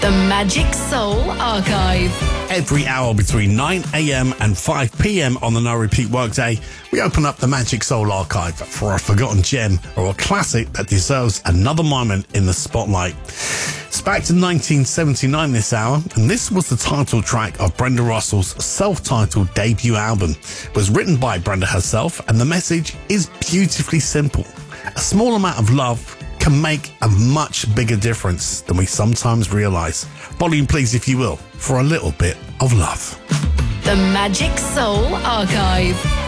The Magic Soul Archive. Every hour between 9 a.m. and 5 p.m. on the No Repeat Workday, we open up the Magic Soul Archive for a forgotten gem or a classic that deserves another moment in the spotlight. It's back to 1979 this hour, and this was the title track of Brenda Russell's self-titled debut album. It was written by Brenda herself, and the message is beautifully simple. A small amount of love can make a much bigger difference than we sometimes realise. Volume please, if you will, for a little bit of love. The Magic Soul Archive.